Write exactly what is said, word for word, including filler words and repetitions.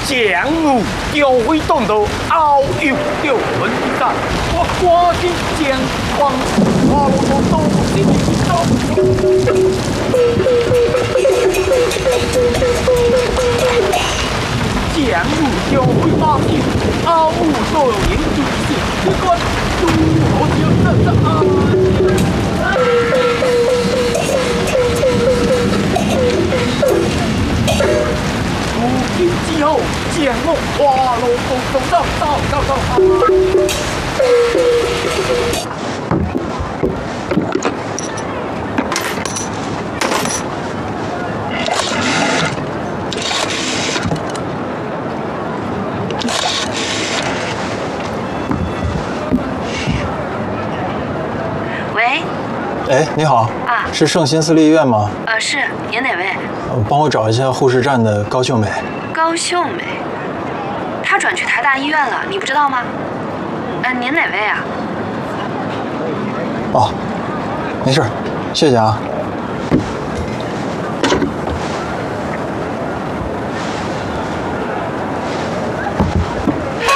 江湖交会动刀，遨游六魂山，我挂起江光，花落都都是走。江湖交会八景，遨游多有人主事，这个如何叫这这啊？ 如今之后，江梦花落都都走走走走。 喂。 哎，你好。啊。是圣心私立医院吗？ 呃，是。您哪位？ 呃，帮我找一下护士站的高秀美。高秀美， 她转去台大医院了，你不知道吗？呃，您哪位啊？ 哦，没事，谢谢啊。